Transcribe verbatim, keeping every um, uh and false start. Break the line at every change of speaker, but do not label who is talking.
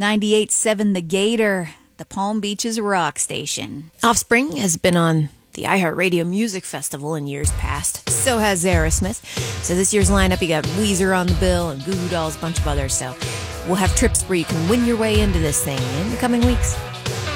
ninety-eight point seven The Gator, the Palm Beaches rock station.
Offspring has been on the iHeartRadio Music Festival in years past. So has Aerosmith. So this year's lineup, you got Weezer on the bill and Goo Goo Dolls, a bunch of others. So we'll have trips where you can win your way into this thing in the coming weeks.